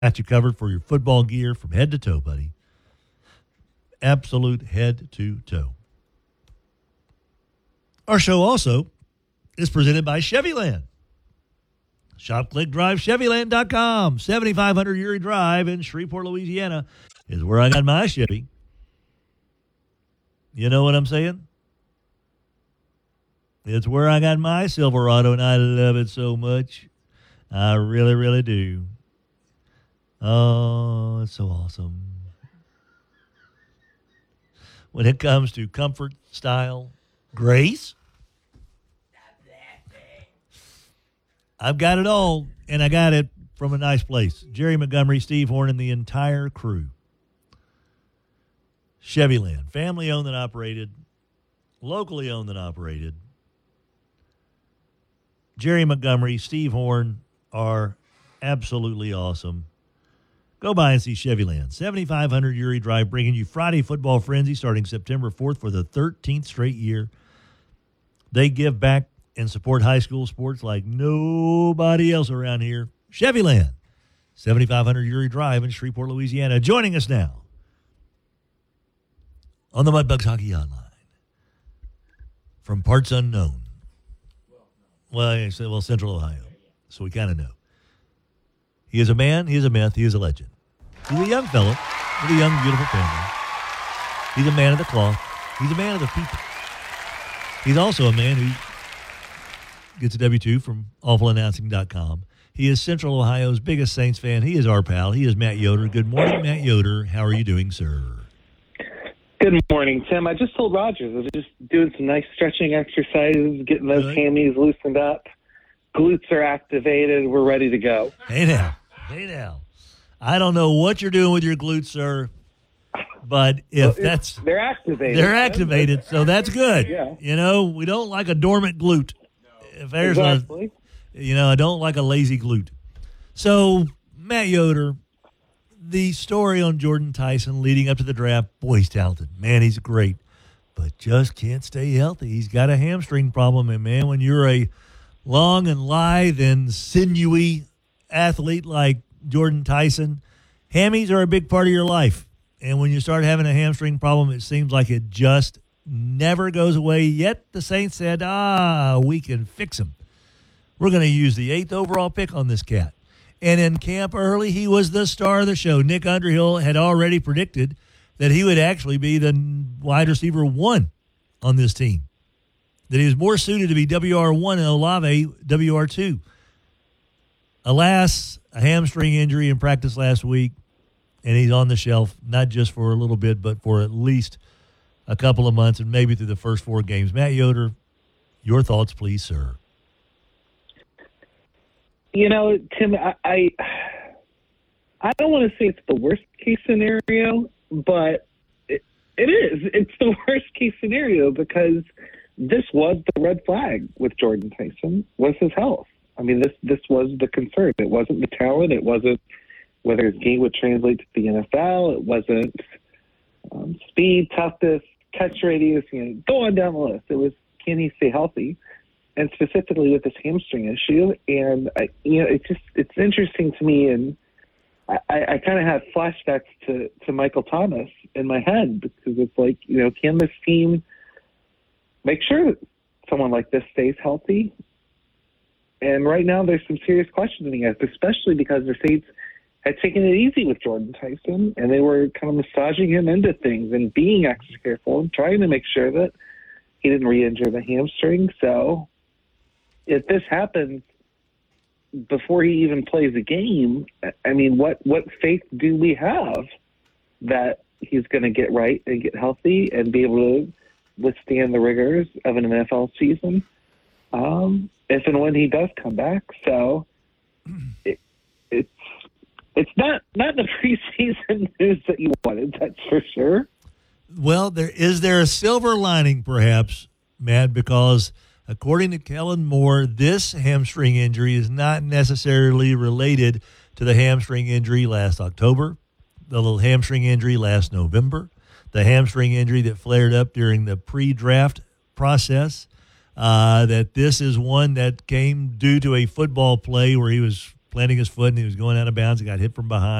Got you covered for your football gear from head to toe, buddy. Absolute head to toe. Our show also is presented by Chevyland. Shop, click, drive, Chevyland.com. 7500 Uri Drive in Shreveport, Louisiana is where I got my Chevy. You know what I'm saying? It's where I got my Silverado, and I love it so much. I really, really do. Oh, it's so awesome. When it comes to comfort, style, grace, I've got it all, and I got it from a nice place. Jerry Montgomery, Steve Horn, and the entire crew. Chevyland, family owned and operated, locally owned and operated. Jerry Montgomery, Steve Horn are absolutely awesome. Go by and see Chevyland, 7500 Uri Drive, bringing you Friday Football Frenzy starting September 4th for the 13th straight year. They give back and support high school sports like nobody else around here. Chevyland, 7500 Uri Drive in Shreveport, Louisiana. Joining us now on the Mudbugs Hockey Hotline from parts unknown. Well, Central Ohio, so we kind of know. He is a man, he is a myth, he is a legend. He's a young fellow with a young, beautiful family. He's a man of the cloth. He's a man of the people. He's also a man who gets a W-2 from awfulannouncing.com. He is Central Ohio's biggest Saints fan. He is our pal. He is Matt Yoder. Good morning, Matt Yoder. How are you doing, sir? Good morning, Tim. I just told Rogers I was just doing some nice stretching exercises, getting those hammies loosened up. Glutes are activated. We're ready to go. Hey now. I don't know what you're doing with your glutes, sir, but if they're activated. They're activated, so that's good. Yeah. You know, we don't like a dormant glute. If there's exactly. I don't like a lazy glute. So, Matt Yoder, the story on Jordan Tyson leading up to the draft, boy, he's talented. Man, he's great, but just can't stay healthy. He's got a hamstring problem, and man, when you're a long and lithe and sinewy athlete like Jordan Tyson, hammies are a big part of your life. And when you start having a hamstring problem, it seems like it just never goes away. Yet the Saints said, we can fix him. We're going to use the 8th overall pick on this cat. And in camp early, he was the star of the show. Nick Underhill had already predicted that he would actually be the wide receiver 1 on this team, that he was more suited to be WR1 and Olave WR2. Alas, a hamstring injury in practice last week, and he's on the shelf, not just for a little bit, but for at least a couple of months and maybe through the first 4 games. Matt Yoder, your thoughts, please, sir. You know, Tim, I don't want to say it's the worst case scenario, but it is. It's the worst case scenario because this was the red flag with Jordan Tyson, was his health. I mean, this was the concern. It wasn't the talent. It wasn't whether his game would translate to the NFL. It wasn't speed, toughness, catch radius. Go on down the list. It was, can he stay healthy? And specifically with this hamstring issue. And, it's interesting to me. And I kind of have flashbacks to Michael Thomas in my head because it's like, can this team make sure that someone like this stays healthy? And right now there's some serious questioning, especially because the Saints had taken it easy with Jordan Tyson, and they were kind of massaging him into things and being extra careful and trying to make sure that he didn't re-injure the hamstring. So if this happens before he even plays a game, I mean, what faith do we have that he's going to get right and get healthy and be able to withstand the rigors of an NFL season if and when he does come back? So it's not the preseason news that you wanted, that's for sure. Well, is there a silver lining, perhaps, Matt? Because according to Kellen Moore, this hamstring injury is not necessarily related to the hamstring injury last October, the little hamstring injury last November, the hamstring injury that flared up during the pre-draft process, that this is one that came due to a football play where he was planting his foot and he was going out of bounds and got hit from behind.